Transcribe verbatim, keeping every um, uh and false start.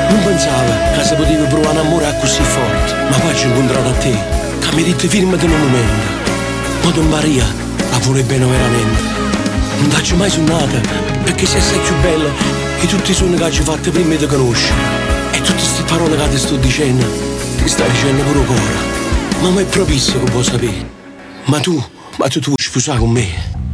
Non pensavo che si poteva provare un amore così forte, ma poi ci ho incontrato a te, che mi hai detto firmati in un momento. Ma Don Maria la vuole bene veramente. Non t'ho mai suonata, perché sei sei più bella e tutti i suoni che ci fatti prima di conoscere. E tutte queste parole che ti sto dicendo, ti sta dicendo pure cuore. Ma mi è proprio che può sapere. Ma tu, ma tu tu vuoi sposare con me?